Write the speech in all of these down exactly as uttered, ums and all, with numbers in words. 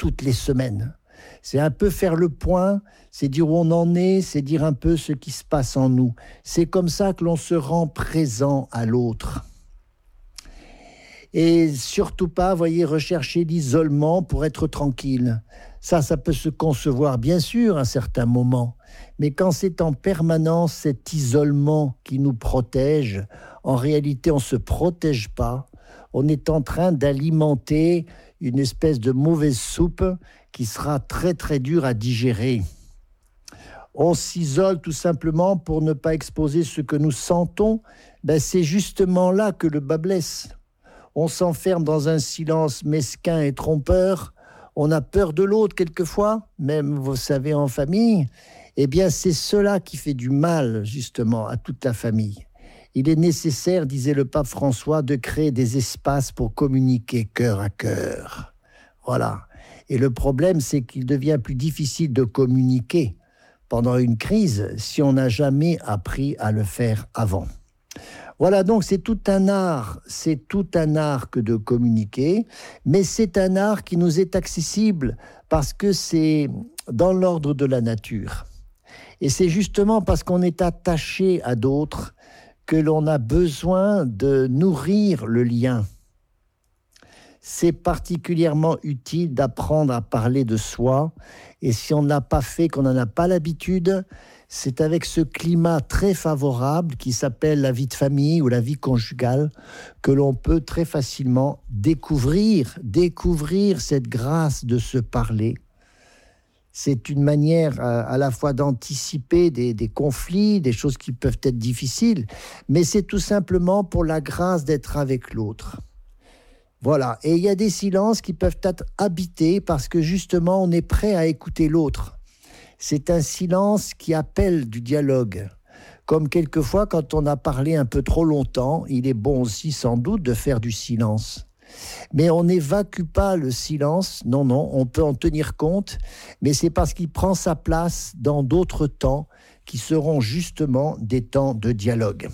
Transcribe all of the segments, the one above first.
toutes les semaines. C'est un peu faire le point, c'est dire où on en est, c'est dire un peu ce qui se passe en nous. C'est comme ça que l'on se rend présent à l'autre. Et surtout pas, voyez, rechercher l'isolement pour être tranquille. Ça, ça peut se concevoir, bien sûr, à un certain moment. Mais quand c'est en permanence cet isolement qui nous protège, en réalité, on ne se protège pas. On est en train d'alimenter une espèce de mauvaise soupe qui sera très, très dure à digérer. On s'isole tout simplement pour ne pas exposer ce que nous sentons. Ben, c'est justement là que le bas blesse. On s'enferme dans un silence mesquin et trompeur. On a peur de l'autre quelquefois, même, vous savez, en famille. Eh bien, c'est cela qui fait du mal, justement, à toute la famille. Il est nécessaire, disait le pape François, de créer des espaces pour communiquer cœur à cœur. Voilà. Et le problème, c'est qu'il devient plus difficile de communiquer pendant une crise si on n'a jamais appris à le faire avant. Voilà, donc c'est tout un art, c'est tout un art que de communiquer, mais c'est un art qui nous est accessible parce que c'est dans l'ordre de la nature. Et c'est justement parce qu'on est attaché à d'autres que l'on a besoin de nourrir le lien. C'est particulièrement utile d'apprendre à parler de soi, et si on ne l'a pas fait, qu'on n'en a pas l'habitude, c'est avec ce climat très favorable qui s'appelle la vie de famille ou la vie conjugale que l'on peut très facilement découvrir, découvrir cette grâce de se parler. C'est une manière à, à la fois d'anticiper des, des conflits, des choses qui peuvent être difficiles, mais c'est tout simplement pour la grâce d'être avec l'autre. Voilà, et il y a des silences qui peuvent être habités parce que justement on est prêt à écouter l'autre. C'est un silence qui appelle du dialogue. Comme quelquefois, quand on a parlé un peu trop longtemps, il est bon aussi sans doute de faire du silence. Mais on n'évacue pas le silence, non, non, on peut en tenir compte, mais c'est parce qu'il prend sa place dans d'autres temps qui seront justement des temps de dialogue.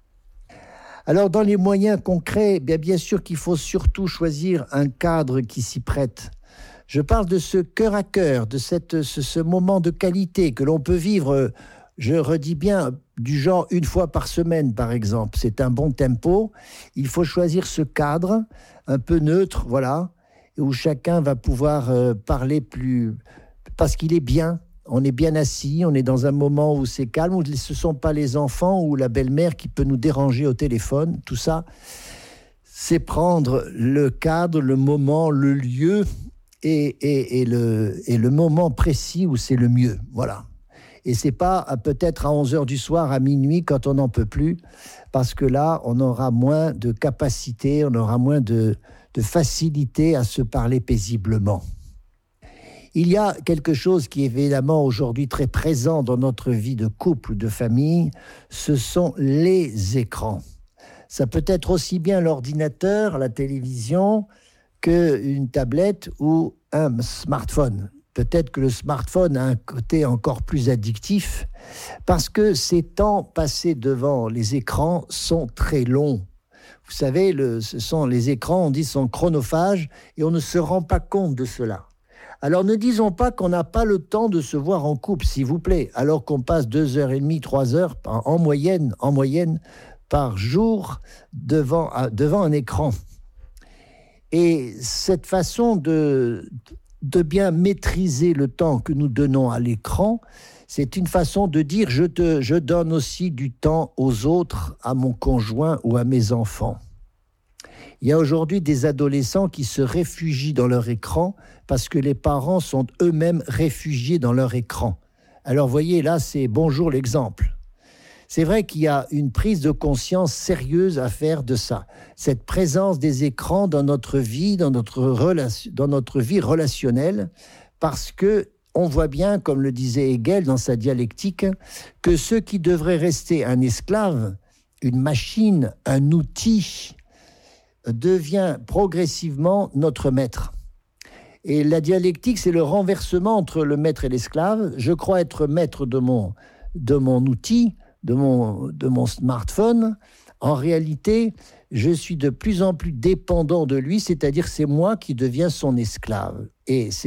Alors, dans les moyens concrets, bien, bien sûr qu'il faut surtout choisir un cadre qui s'y prête. Je parle de ce cœur à cœur, de cette, ce, ce moment de qualité que l'on peut vivre, je redis bien, du genre une fois par semaine, par exemple. C'est un bon tempo. Il faut choisir ce cadre un peu neutre, voilà, où chacun va pouvoir euh, parler plus... parce qu'il est bien. On est bien assis, on est dans un moment où c'est calme, où ce ne sont pas les enfants ou la belle-mère qui peut nous déranger au téléphone. Tout ça, c'est prendre le cadre, le moment, le lieu et, et, et, le, et le moment précis où c'est le mieux. Voilà. Et ce n'est pas à, peut-être à onze heures du soir, à minuit, quand on n'en peut plus, parce que là, on aura moins de capacité, on aura moins de, de facilité à se parler paisiblement. Il y a quelque chose qui est évidemment aujourd'hui très présent dans notre vie de couple ou de famille, ce sont les écrans. Ça peut être aussi bien l'ordinateur, la télévision, qu'une tablette ou un smartphone. Peut-être que le smartphone a un côté encore plus addictif parce que ces temps passés devant les écrans sont très longs. Vous savez, le, ce sont les écrans, on dit, sont chronophages et on ne se rend pas compte de cela. Alors ne disons pas qu'on n'a pas le temps de se voir en couple, s'il vous plaît, alors qu'on passe deux heures et demie, trois heures en moyenne, en moyenne par jour devant, devant un écran. Et cette façon de, de bien maîtriser le temps que nous donnons à l'écran, c'est une façon de dire je, te, je donne aussi du temps aux autres, à mon conjoint ou à mes enfants. Il y a aujourd'hui des adolescents qui se réfugient dans leur écran parce que les parents sont eux-mêmes réfugiés dans leur écran. Alors, voyez, là, c'est bonjour l'exemple. C'est vrai qu'il y a une prise de conscience sérieuse à faire de ça. Cette présence des écrans dans notre vie, dans notre, relation, dans notre vie relationnelle, parce que on voit bien, comme le disait Hegel dans sa dialectique, que ce qui devrait rester un esclave, une machine, un outil, devient progressivement notre maître. Et la dialectique, c'est le renversement entre le maître et l'esclave. Je crois être maître de mon, de mon outil, de mon, de mon smartphone. En réalité, je suis de plus en plus dépendant de lui, c'est-à-dire c'est moi qui deviens son esclave. Et c'est